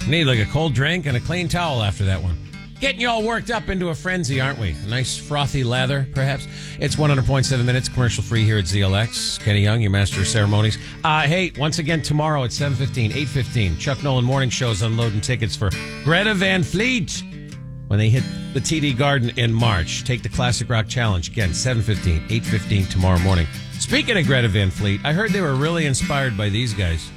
Need like a cold drink and a clean towel after that one. Getting you all worked up into a frenzy, aren't we? A nice frothy lather, perhaps. It's 100.7 minutes, commercial free here at ZLX. Kenny Young, your master of ceremonies. Hey, once again, tomorrow at 7:15, 8:15, Chuck Nolan Morning Show's unloading tickets for Greta Van Fleet when they hit the TD Garden in March. Take the Classic Rock Challenge. Again, 7:15, 8:15 tomorrow morning. Speaking of Greta Van Fleet, I heard they were really inspired by these guys.